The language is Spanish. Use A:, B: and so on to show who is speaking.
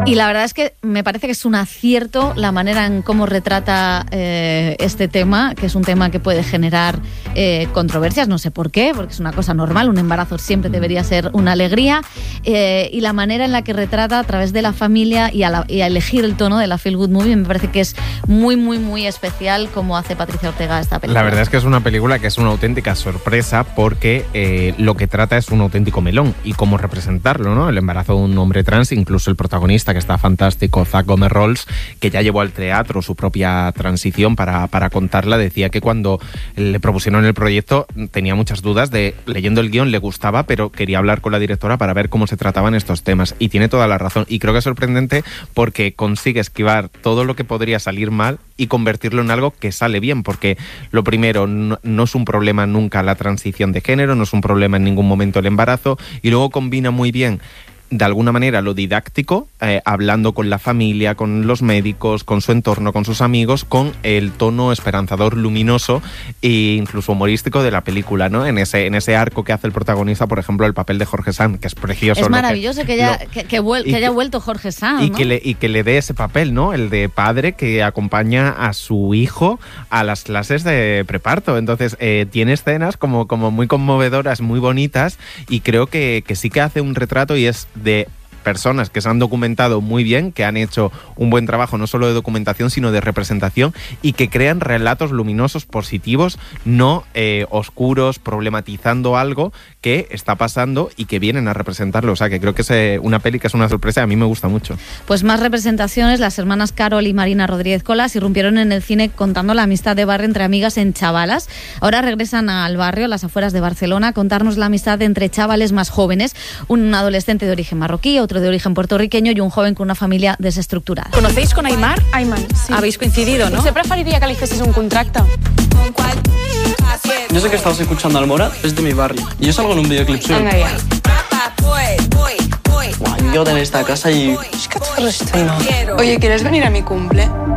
A: Y la verdad es que me parece que es un acierto la manera en cómo retrata este tema, que es un tema que puede generar controversias, no sé por qué, porque es una cosa normal, un embarazo siempre debería ser una alegría, y la manera en la que retrata a través de la familia y a elegir el tono de la Feel Good Movie me parece que es muy, muy, muy especial como hace Patricia Ortega esta película.
B: La verdad es que es una película que es una auténtica sorpresa porque lo que trata es un auténtico melón y cómo representarlo, ¿no? El embarazo de un hombre trans, incluso el protagonista, que está fantástico, Zach Gomer-Rolls, que ya llevó al teatro su propia transición para contarla, decía que cuando le propusieron el proyecto tenía muchas dudas de, leyendo el guión le gustaba, pero quería hablar con la directora para ver cómo se trataban estos temas, y tiene toda la razón, y creo que es sorprendente porque consigue esquivar todo lo que podría salir mal y convertirlo en algo que sale bien, porque lo primero, no es un problema nunca la transición de género, no es un problema en ningún momento el embarazo, y luego combina muy bien de alguna manera lo didáctico, hablando con la familia, con los médicos, con su entorno, con sus amigos, con el tono esperanzador, luminoso e incluso humorístico de la película, ¿no? En ese arco que hace el protagonista, por ejemplo, el papel de Jorge Sanz, que es precioso.
A: Es maravilloso que haya vuelto Jorge Sanz,
B: y
A: ¿no?
B: que le dé ese papel, ¿no? El de padre que acompaña a su hijo a las clases de preparto. Entonces, tiene escenas como muy conmovedoras, muy bonitas, y creo que sí que hace un retrato, y es de personas que se han documentado muy bien, que han hecho un buen trabajo no solo de documentación sino de representación, y que crean relatos luminosos, positivos, no oscuros, problematizando algo que está pasando y que vienen a representarlo. O sea, que creo que es una peli que es una sorpresa y a mí me gusta mucho.
A: Pues más representaciones. Las hermanas Carol y Marina Rodríguez Colas irrumpieron en el cine contando la amistad de barrio entre amigas en Chavalas. Ahora regresan al barrio, a las afueras de Barcelona, a contarnos la amistad entre chavales más jóvenes, un adolescente de origen marroquí, otro de origen puertorriqueño y un joven con una familia desestructurada.
C: ¿Conocéis con Aimar?
D: Ayman, sí.
C: Habéis coincidido, ¿no?
D: Potser preferiria que li fessis un contracte.
E: Yo sé que estabas escuchando Almora, es de mi barrio. Y yo salgo en un videoclip suyo.
D: Venga, ja.
E: Guau, yo quiero tener esta casa y...
D: Oye, ¿quieres venir a mi cumple?